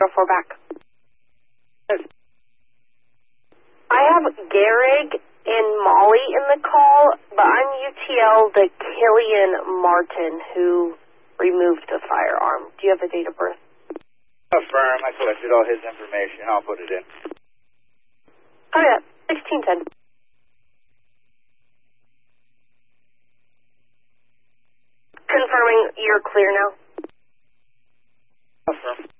4 back. I have Gehrig and Molly in the call, but I'm UTL the Killian Martin who removed the firearm. Do you have a date of birth? Affirm. I collected all his information. I'll put it in. Oh, yeah. 1610. Confirming you're clear now. Affirm.